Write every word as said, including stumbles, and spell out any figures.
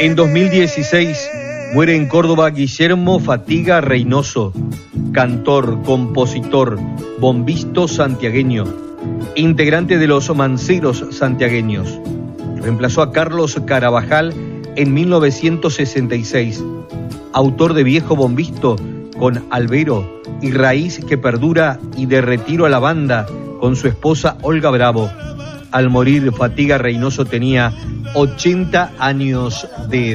En dos mil dieciséis muere en Córdoba Guillermo Fatiga Reynoso, cantor, compositor, bombisto santiagueño, integrante de los Manceros santiagueños. Reemplazó a Carlos Carabajal en mil novecientos sesenta y seis, autor de Viejo Bombisto con Albero y Raíz que Perdura y de Retiro a la Banda con su esposa Olga Bravo. Al morir, Fatiga Reynoso tenía ochenta años de edad.